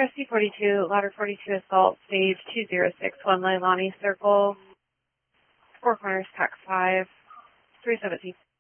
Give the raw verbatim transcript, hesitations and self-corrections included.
Crestwood forty-two, ladder forty-two assault, stage two zero six one, Leilani Circle, Four Corners, tax five, three seventeen.